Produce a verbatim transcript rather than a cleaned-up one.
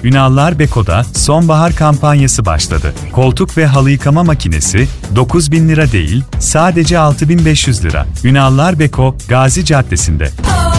Ünallar Beko'da sonbahar kampanyası başladı. Koltuk ve halı yıkama makinesi dokuz bin lira değil, sadece altı bin beş yüz lira. Ünallar Beko, Gazi Caddesi'nde.